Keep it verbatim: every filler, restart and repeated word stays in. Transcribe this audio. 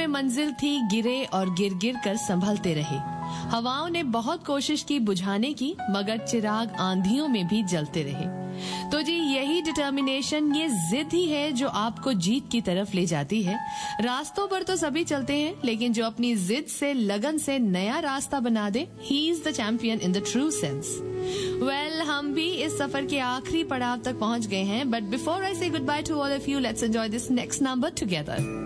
में मंजिल थी, गिरे और गिर गिर कर संभलते रहे। हवाओं ने बहुत कोशिश की बुझाने की, मगर चिराग आंधियों में भी जलते रहे। तो जी यही डिटर्मिनेशन, ये जिद ही है जो आपको जीत की तरफ ले जाती है। रास्तों पर तो सभी चलते हैं, लेकिन जो अपनी जिद से, लगन से नया रास्ता बना दे, he is the champion in the true sense. Well, हम भी इस सफर के आखिरी पड़ाव तक पहुंच गए हैं, बट बिफोर आई से good by two all of you, let's enjoy this next number together.